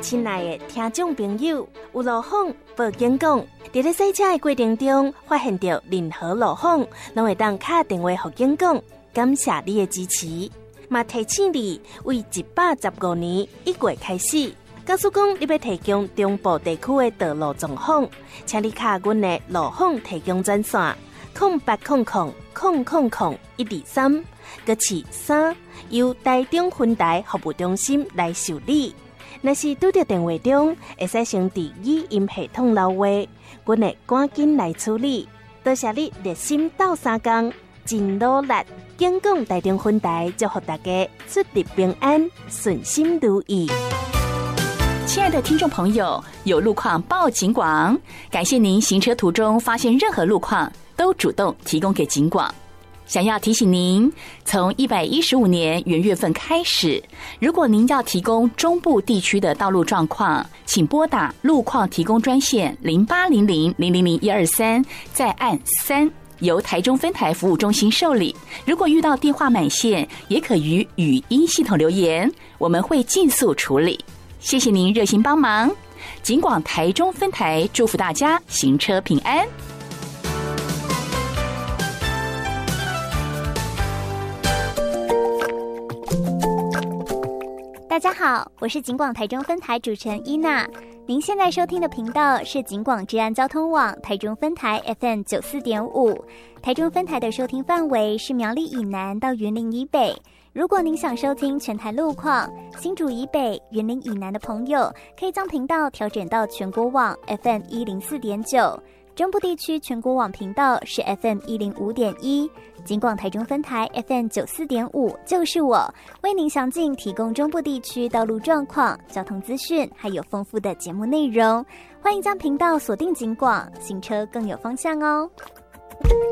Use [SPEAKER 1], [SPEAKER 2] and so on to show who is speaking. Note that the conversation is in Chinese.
[SPEAKER 1] 亲爱的听众朋友，有路况报警讲，在咧赛车的过程中发现到任何路况，拢会当打电话给警讲，感谢你的支持。嘛提醒你，为115年1月开始，假使讲你要提供中部地区的道路状况，请你卡阮的路况提供专线0800000123，搁是3，由台中分台服务中心来受理。若是拄到电话中，会使先伫语音系统留话，阮会赶紧来处理。多谢你热心斗3工，真努力。警广台中分台祝福大家出入平安，顺心如意。
[SPEAKER 2] 亲爱的听众朋友，有路况报警广，感谢您行车途中发现任何路况都主动提供给警广。想要提醒您，从115年元月份开始，如果您要提供中部地区的道路状况，请拨打路况提供专线0800000123，再按3，由台中分台服务中心受理。如果遇到电话满线，也可于语音系统留言，我们会尽速处理。谢谢您热心帮忙，警广台中分台祝福大家行车平安。
[SPEAKER 3] 大家好，我是警广台中分台主持人伊娜。您现在收听的频道是警广治安交通网台中分台 FM 94.5，台中分台的收听范围是苗栗以南到云林以北。如果您想收听全台路况，新竹以北、云林以南的朋友，可以将频道调整到全国网 FM 104.9，中部地区全国网频道是 FM 105.1。警广台中分台 FM 94.5就是我，为您详尽提供中部地区道路状况、交通资讯，还有丰富的节目内容。欢迎将频道锁定警广，行车更有方向哦。